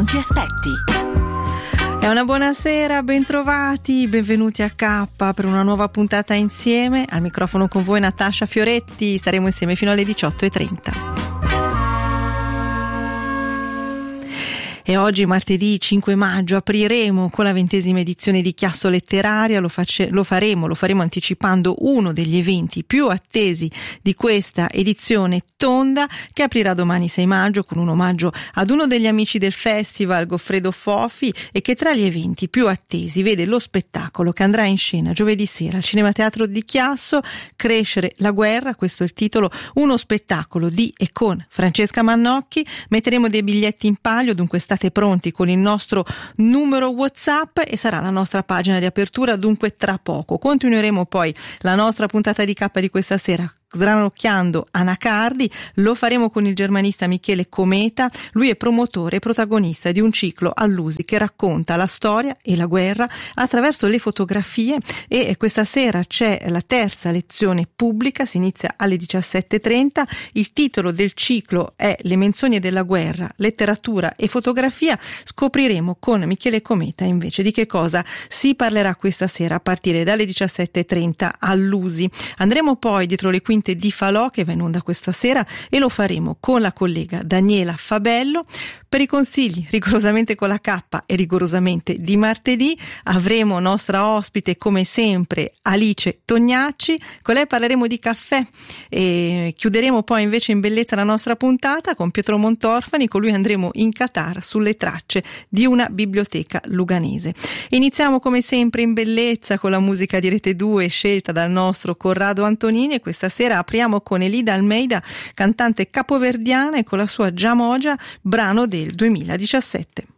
non ti aspetti. È una buonasera, bentrovati, benvenuti a K per una nuova puntata insieme. Al microfono con voi Natascia Fioretti, staremo insieme fino alle 18:30. E oggi, martedì 5 maggio, apriremo con la 20ª edizione di Chiasso Letteraria. Lo faremo anticipando uno degli eventi più attesi di questa edizione tonda, che aprirà domani 6 maggio con un omaggio ad uno degli amici del festival, Goffredo Fofi, e che tra gli eventi più attesi vede lo spettacolo che andrà in scena giovedì sera al Cinema Teatro di Chiasso, Crescere la guerra, questo è il titolo, uno spettacolo di e con Francesca Mannocchi. Metteremo dei biglietti in palio, dunque state pronti con il nostro numero WhatsApp e sarà la nostra pagina di apertura, dunque tra poco. Continueremo poi la nostra puntata di K di questa sera sranocchiando Anacardi. Lo faremo con il germanista Michele Cometa. Lui è promotore e protagonista di un ciclo all'USI che racconta la storia e la guerra attraverso le fotografie, e questa sera c'è la terza lezione pubblica, si inizia alle 17:30. Il titolo del ciclo è Le menzogne della guerra, letteratura e fotografia. Scopriremo con Michele Cometa invece di che cosa si parlerà questa sera a partire dalle 17:30 all'USI. Andremo poi dietro le quinte di Falò, che va in onda questa sera, e lo faremo con la collega Daniela Fabello. Per i consigli rigorosamente con la K e rigorosamente di martedì avremo nostra ospite come sempre Alice Tognacci. Con lei parleremo di caffè e chiuderemo poi invece in bellezza la nostra puntata con Pietro Montorfani. Con lui andremo in Qatar sulle tracce di una biblioteca luganese. Iniziamo come sempre in bellezza con la musica di Rete 2 scelta dal nostro Corrado Antonini, e questa sera apriamo con Elida Almeida, cantante capoverdiana, e con la sua Giamogia, brano del 2017.